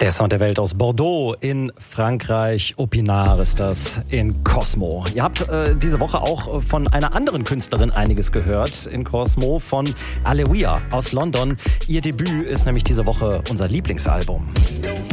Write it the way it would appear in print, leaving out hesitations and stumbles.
Der Sound der Welt aus Bordeaux in Frankreich. Opinar ist das in Cosmo. Ihr habt diese Woche auch von einer anderen Künstlerin einiges gehört in Cosmo, von Alewiya aus London. Ihr Debüt ist nämlich diese Woche unser Lieblingsalbum.